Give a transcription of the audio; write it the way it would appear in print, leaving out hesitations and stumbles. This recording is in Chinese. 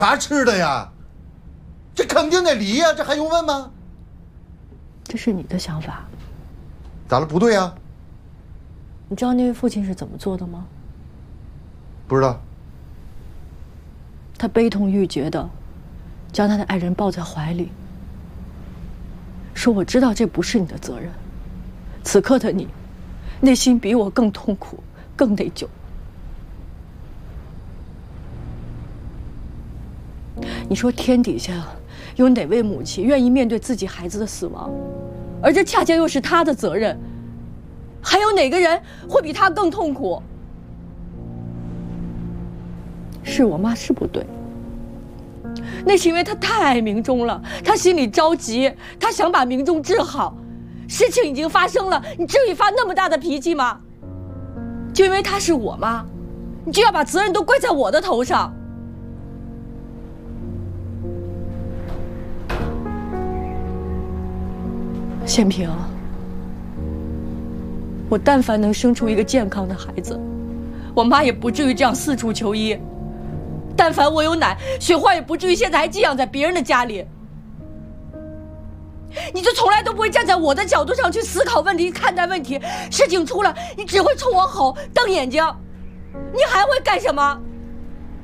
啥吃的呀？这肯定得离呀，这还用问吗？ 这是你的想法。 咋了？不对呀？ 你知道那位父亲是怎么做的吗？ 不知道。 他悲痛欲绝的将他的爱人抱在怀里，说：“我知道这不是你的责任。此刻的你，内心比我更痛苦，更内疚。你说天底下有哪位母亲愿意面对自己孩子的死亡？而这恰恰又是他的责任。还有哪个人会比他更痛苦？是我妈是不对，那是因为她太爱明忠了，她心里着急，她想把明忠治好。事情已经发生了，你至于发那么大的脾气吗？就因为她是我妈，你就要把责任都归在我的头上？宪平，我但凡能生出一个健康的孩子，我妈也不至于这样四处求医。但凡我有奶，雪花也不至于现在还寄养在别人的家里。你就从来都不会站在我的角度上去思考问题、看待问题。事情出了，你只会冲我吼、瞪眼睛，你还会干什么？